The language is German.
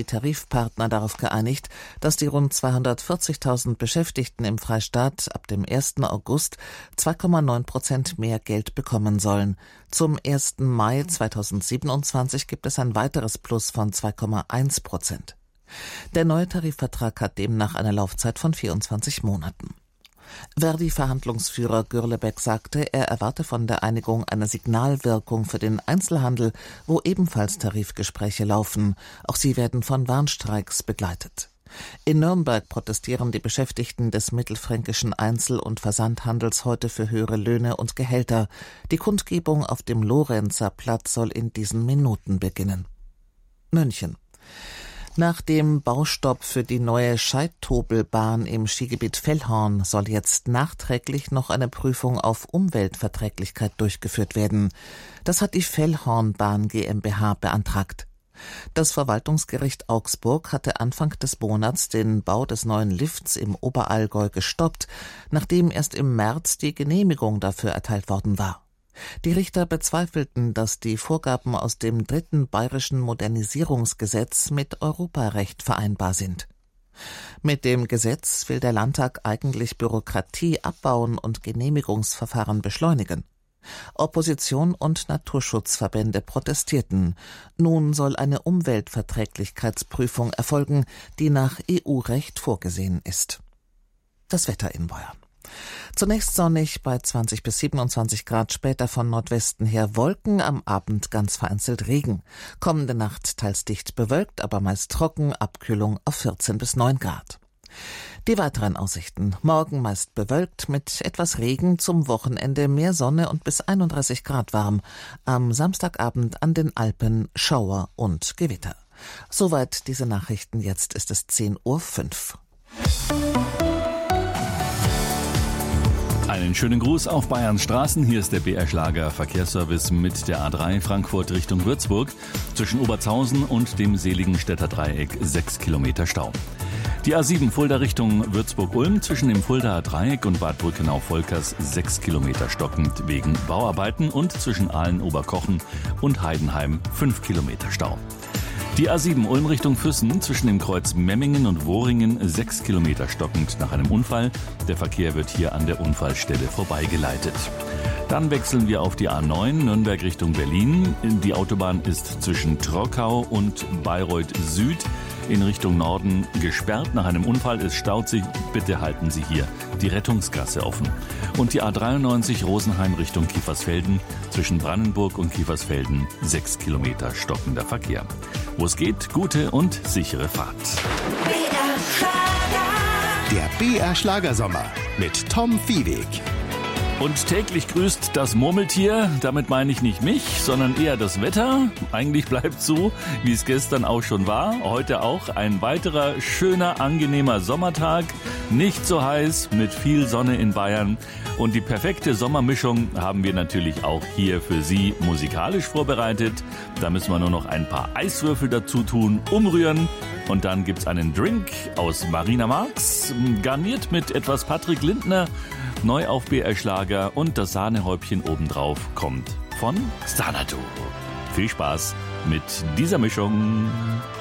Tarifpartner darauf geeinigt, dass die rund 240.000 Beschäftigten im Freistaat ab dem 1. August 2,9% mehr Geld bekommen sollen. Zum 1. Mai 2027 gibt es ein weiteres Plus von 2,1%. Der neue Tarifvertrag hat demnach eine Laufzeit von 24 Monaten. Verdi-Verhandlungsführer Gürlebeck sagte, er erwarte von der Einigung eine Signalwirkung für den Einzelhandel, wo ebenfalls Tarifgespräche laufen. Auch sie werden von Warnstreiks begleitet. In Nürnberg protestieren die Beschäftigten des mittelfränkischen Einzel- und Versandhandels heute für höhere Löhne und Gehälter. Die Kundgebung auf dem Lorenzer Platz soll in diesen Minuten beginnen. München. Nach dem Baustopp für die neue Scheidtobelbahn im Skigebiet Fellhorn soll jetzt nachträglich noch eine Prüfung auf Umweltverträglichkeit durchgeführt werden. Das hat die Fellhornbahn GmbH beantragt. Das Verwaltungsgericht Augsburg hatte Anfang des Monats den Bau des neuen Lifts im Oberallgäu gestoppt, nachdem erst im März die Genehmigung dafür erteilt worden war. Die Richter bezweifelten, dass die Vorgaben aus dem 3. Bayerischen Modernisierungsgesetz mit Europarecht vereinbar sind. Mit dem Gesetz will der Landtag eigentlich Bürokratie abbauen und Genehmigungsverfahren beschleunigen. Opposition und Naturschutzverbände protestierten. Nun soll eine Umweltverträglichkeitsprüfung erfolgen, die nach EU-Recht vorgesehen ist. Das Wetter in Bayern. Zunächst sonnig bei 20 bis 27 Grad, später von Nordwesten her Wolken, am Abend ganz vereinzelt Regen. Kommende Nacht teils dicht bewölkt, aber meist trocken, Abkühlung auf 14 bis 9 Grad. Die weiteren Aussichten. Morgen meist bewölkt mit etwas Regen, zum Wochenende mehr Sonne und bis 31 Grad warm. Am Samstagabend an den Alpen Schauer und Gewitter. Soweit diese Nachrichten, jetzt ist es 10:05 Uhr. Einen schönen Gruß auf Bayerns Straßen. Hier ist der BR Schlager Verkehrsservice mit der A3 Frankfurt Richtung Würzburg. Zwischen Oberzhausen und dem Seligenstädter Dreieck 6 Kilometer Stau. Die A7 Fulda Richtung Würzburg-Ulm zwischen dem Fuldaer Dreieck und Bad Brückenau-Volkers 6 Kilometer stockend wegen Bauarbeiten und zwischen Aalen-Oberkochen und Heidenheim 5 Kilometer Stau. Die A7 Ulm Richtung Füssen zwischen dem Kreuz Memmingen und Wohringen 6 Kilometer stockend nach einem Unfall. Der Verkehr wird hier an der Unfallstelle vorbeigeleitet. Dann wechseln wir auf die A9 Nürnberg Richtung Berlin. Die Autobahn ist zwischen Trockau und Bayreuth Süd in Richtung Norden gesperrt. Nach einem Unfall, es staut sich. Bitte halten Sie hier die Rettungsgasse offen. Und die A93 Rosenheim Richtung Kiefersfelden zwischen Brandenburg und Kiefersfelden 6 Kilometer stockender Verkehr. Wo es geht, gute und sichere Fahrt. Der BR Schlagersommer mit Tom Viehweg. Und täglich grüßt das Murmeltier. Damit meine ich nicht mich, sondern eher das Wetter. Eigentlich bleibt so, wie es gestern auch schon war. Heute auch ein weiterer schöner, angenehmer Sommertag. Nicht so heiß, mit viel Sonne in Bayern. Und die perfekte Sommermischung haben wir natürlich auch hier für Sie musikalisch vorbereitet. Da müssen wir nur noch ein paar Eiswürfel dazu tun, umrühren. Und dann gibt's einen Drink aus Marina Marx, garniert mit etwas Patrick Lindner. Neu auf BR Schlager und das Sahnehäubchen obendrauf kommt von Xanadu. Viel Spaß mit dieser Mischung.